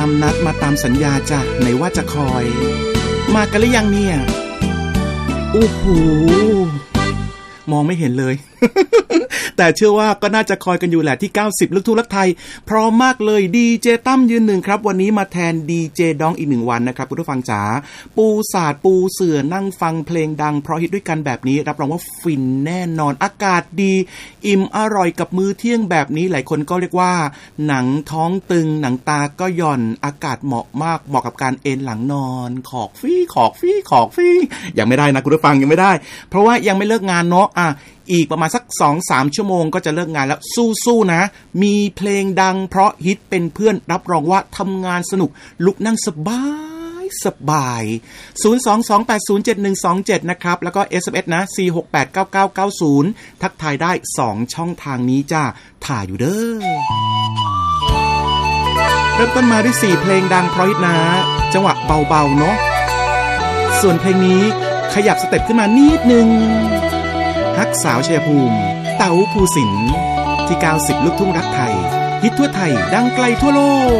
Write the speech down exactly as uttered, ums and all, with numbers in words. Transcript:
ามนัดมาตามสัญญาจ้ะไหนว่าจะคอยมากันหรือยังเนี่ยโอ้โหมองไม่เห็นเลย แต่เชื่อว่าก็น่าจะคอยกันอยู่แหละที่เก้าสิบลูกทุ่งรักไทยพร้อมมากเลยดีเจตั้มยืนหนึ่งครับวันนี้มาแทนดีเจดองอีกหนึ่งวันนะครับคุณผู้ฟังจ๋าปูศาสตร์ปูเสื่อนั่งฟังเพลงดังเพราะฮิตด้วยกันแบบนี้รับรองว่าฟินแน่นอนอากาศดีอิ่มอร่อยกับมื้อเที่ยงแบบนี้หลายคนก็เรียกว่าหนังท้องตึงหนังตาก็หย่อนอากาศเหมาะมากเหมาะกับการเอนหลังนอนขอกฟี่ขอกฟี่ขอกฟี่ยังไม่ได้นะคุณผู้ฟังยังไม่ได้เพราะว่ายังไม่เลิกงานเนาะอ่ะอีกประมาณสัก สองถึงสาม ชั่วโมงก็จะเลิกงานแล้วสู้ๆนะมีเพลงดังเพราะฮิตเป็นเพื่อนรับรองว่าทำงานสนุกลุกนั่งสบายสบายศูนย์ สอง สอง แปด ศูนย์ เจ็ด หนึ่ง สอง เจ็ดนะครับแล้วก็ เอส เอ็ม เอส นะสี่ หก แปด เก้า เก้า เก้า ศูนย์ทักทายได้สองช่องทางนี้จ้าถ่ายอยู่เด้อเริ่มต้นมาด้วยสี่เพลงดังเพราะฮิตนะจังหวะเบาๆเนาะส่วนเพลงนี้ขยับสเต็ปขึ้นมานิดนึงฮักสาวชัยภูมิเต๋าภูสินทร์ที่เก้าสิบลูกทุ่งรักไทยฮิตทั่วไทยดังไกลทั่วโลก